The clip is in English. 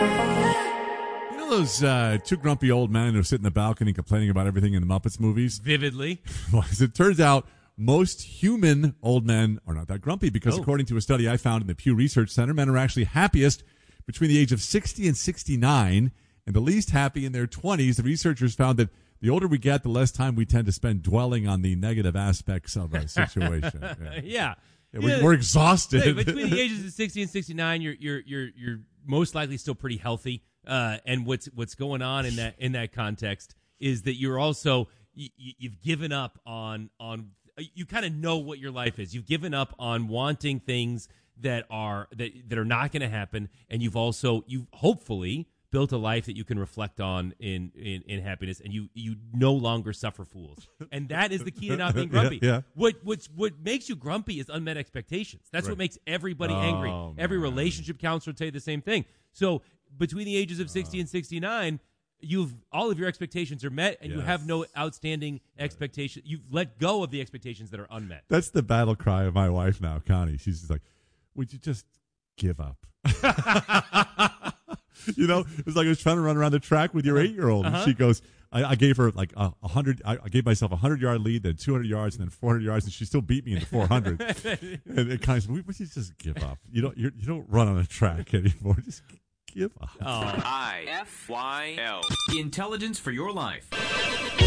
You know those two grumpy old men who sit in the balcony complaining about everything in the Muppets movies? Vividly. Well, as it turns out, most human old men are not that grumpy because according to a study I found in the Pew Research Center, men are actually happiest between the age of 60 and 69 and the least happy in their 20s. The researchers found that the older we get, the less time we tend to spend dwelling on the negative aspects of a situation. Yeah. We're exhausted. Hey, between the ages of 60 and 69, you're most likely still pretty healthy. And what's going on in that context is that you're also you've given up on you kind of know what your life is. You've given up on wanting things that are not going to happen, and you've hopefully built a life that you can reflect on in happiness, and you no longer suffer fools. And that is the key to not being grumpy. Yeah. What makes you grumpy is unmet expectations. That's what makes everybody angry. Every relationship counselor will tell you the same thing. So between the ages of 60 and 69, all of your expectations are met, and you have no outstanding expectations. You've let go of the expectations that are unmet. That's the battle cry of my wife now, Connie. She's just like, would you just give up? You know, it's like I was trying to run around the track with your 8-year-old. And she goes, I gave her like 100. I gave myself a 100-yard lead, then 200 yards, and then 400 yards, and she still beat me in the 400. And it kind of said, would you just give up? You don't run on a track anymore. Just give up. IFYL. Intelligence for your life.